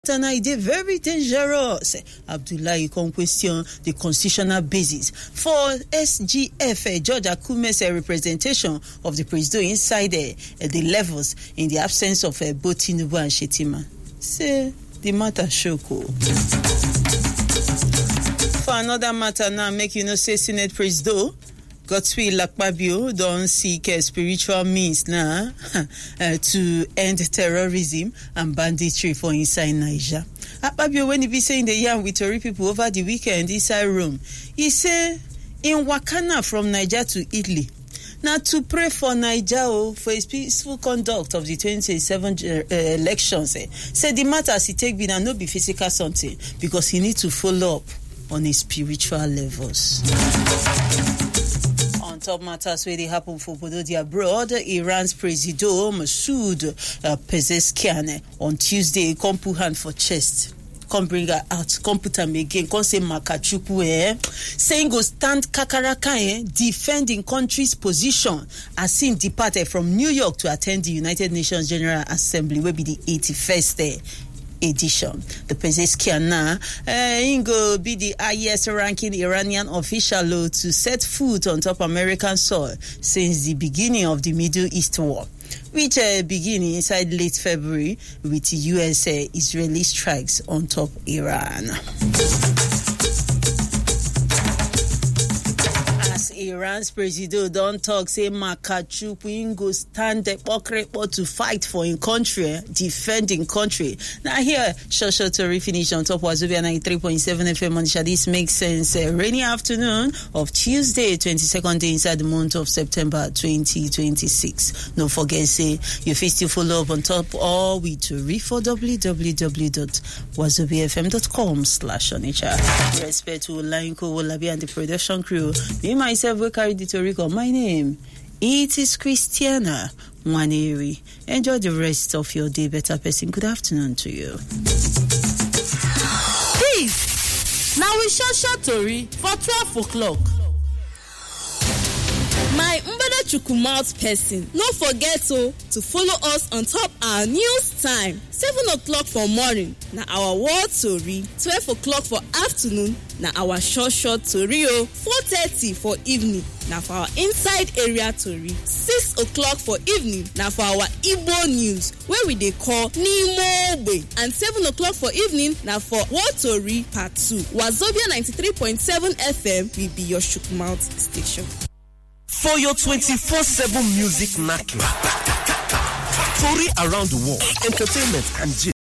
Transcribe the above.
It is very dangerous. Abdullahi can question the constitutional basis for SGF George Akume's representation of the president inside the levels in the absence of both Tinubu and Shettima. Say the matter shoko. For another matter now, make you know say Senate President Godswill Akpabio don't seek spiritual means now to end terrorism and banditry for inside Niger. Akpabio, when he be saying the yarn with Tory people over the weekend inside Rome, he say in Wakana from Niger to Italy. Now to pray for Niger for his peaceful conduct of the 2027 elections. Say the matter as he take be and not be physical something because he need to follow up on his spiritual levels. Top matters where they happen for Bododi abroad, Iran's President Masoud Pezeshkian on Tuesday come put hand for chest. Come bring her out, come put him again, come say Makachukwu saying go stand kakaraka defending country's position as seen departed from New York to attend the United Nations General Assembly, will be the 81st edition. The Pezeshkian now go be the highest ranking Iranian official to set foot on top American soil since the beginning of the Middle East war, which began inside late February with US Israeli strikes on top Iran. Iran's president don't talk say Makachukwu go stand the to fight for in country, defending country. Now here, short Tory finish on top Wazobia 93.7 FM on This makes sense. Rainy afternoon of Tuesday, 22nd day inside the month of September 2026. Don't forget say you fit still follow up on top all we to read for www.wazobiafm.com/onitsha. Respect to Olayinko Wolabi and the production crew. Me myself will carry the Toriko. My name, it is Christiana Waneri. Enjoy the rest of your day, better person. Good afternoon to you. Peace. Now we short Tori for 12 o'clock. My Mbada Chukumouth person, no forget to follow us on top our news time. 7 o'clock for morning, now our world story. 12 o'clock for afternoon, now our short story. 4:30 for evening, now for our inside area story. 6 o'clock for evening, now for our Igbo news, where we they call Nimobe. And 7 o'clock for evening, now for world story part 2. Wazobia 93.7 FM will be your Chukumouth station. For your 24/7 music knacking, story around the world, entertainment and